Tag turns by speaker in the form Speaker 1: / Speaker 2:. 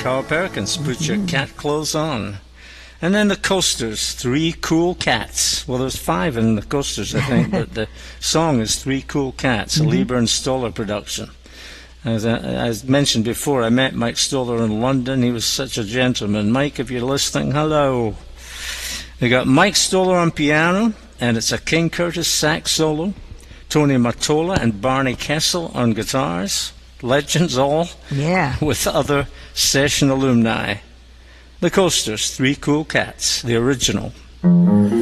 Speaker 1: Carl Perkins, Put Your Cat Clothes On. And then the Coasters, Three Cool Cats. Well, there's 5 in the Coasters, I think, but the song is Three Cool Cats, a Lieber and Stoller production. As mentioned before, I met Mike Stoller in London. He was such a gentleman. Mike, if you're listening, hello. We got Mike Stoller on piano, and it's a King Curtis sax solo. Tony Mottola and Barney Kessel on guitars. Legends all.
Speaker 2: Yeah.
Speaker 1: With other session alumni. The Coasters, Three Cool Cats, the original.